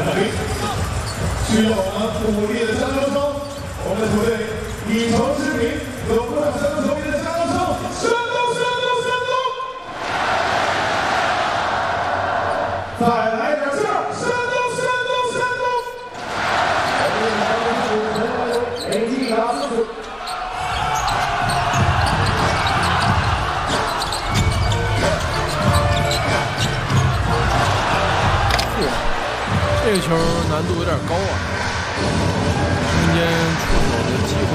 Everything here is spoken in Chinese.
需要我们鼓励的山东手，我们的球队以球之名，有不少山东球迷的山东手，山东！再来点劲儿，山东！北京打四组。 这个球难度有点高啊。